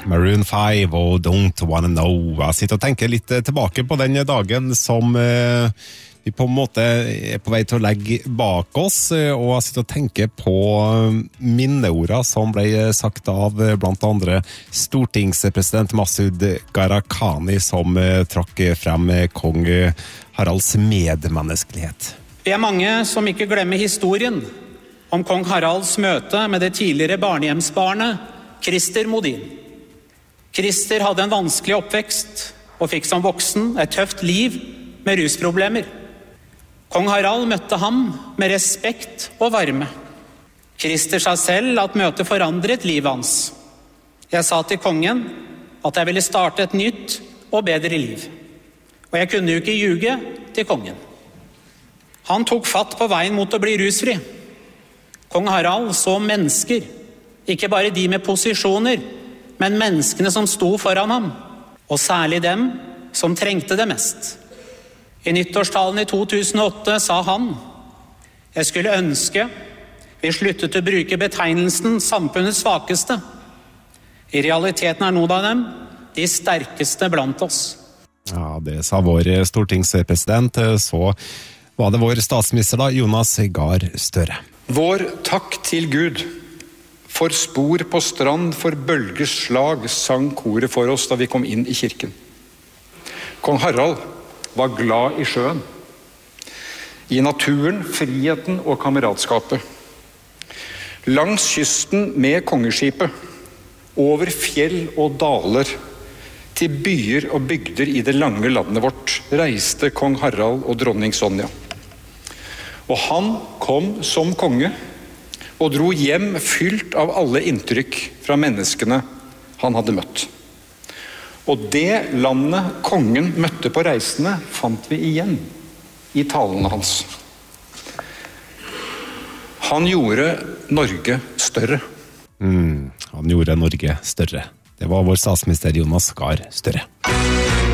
Maroon 5 og Don't Wanna Know. Jeg sitter og tenker litt tilbake på den dagen som vi på en måte er på vei til å legge bak oss, og jeg sitter og tenker på minneorda som ble sagt av blant andre stortingspresident Masud Gharahkhani, som trakk frem kong Haralds medmenneskelighet. Vi mange som ikke glemmer historien om kong Haralds møte med det tidligere barnehjemsbarnet Christer Modin. Christer hadde en vanskelig oppvekst og fikk som voksen et tøft liv med rusproblemer. Kong Harald møtte ham med respekt og varme. Christer sa selv at møtet forandret livet hans. Jeg sa til kongen at jeg ville starte et nytt og bedre liv. Og jeg kunne jo ikke ljuge til kongen. Han tok fatt på veien mot å bli rusfri. Kong Harald så mennesker, ikke bare de med posisjoner, men menneskene som sto foran ham, og særlig dem som trengte det mest. I nyttårstalen i 2008 sa han: «Jeg skulle ønske vi sluttet å bruke betegnelsen samfunnets svakeste. I realiteten noen av dem de sterkeste blant oss.» Ja, det sa vår stortingspresident. Så var det vår statsminister da, Jonas Gahr Støre. Vår takk til Gud. For spor på strand, for bølgers slag, sang koret for oss da vi kom inn i kirken. Kong Harald var glad i sjøen, i naturen, friheten og kameratskapet. Langs kysten med kongeskipet, over fjell og daler, til byer og bygder i det lange landet vårt, reiste kong Harald og dronning Sonja. Og han kom som konge, og dro hjem fylt av alle inntrykk fra menneskene han hadde møtt. Og det landet kongen møtte på reisene fant vi igjen i talene hans. Han gjorde Norge større. Han gjorde Norge større. Det var vår statsminister Jonas Gahr Støre.